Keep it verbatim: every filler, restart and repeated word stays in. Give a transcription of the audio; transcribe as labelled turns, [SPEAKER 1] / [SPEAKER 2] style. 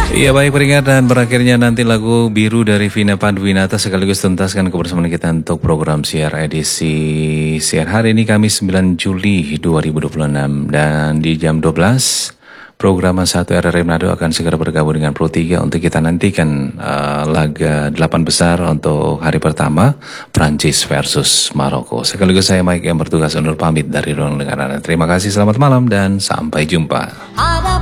[SPEAKER 1] Iya baik, peringat dan berakhirnya nanti lagu Biru dari Vina Panduwinata sekaligus tuntaskan kebersamaan kita untuk program siar edisi siar hari ini Kamis sembilan Juli dua ribu dua puluh enam, dan di jam dua belas program satu R R I Manado akan segera bergabung dengan Pro tiga untuk kita nantikan uh, laga delapan besar untuk hari pertama Prancis versus Maroko. Sekaligus saya Mike yang bertugas undur pamit dari ruang dengar Anda. Terima kasih, selamat malam dan sampai jumpa.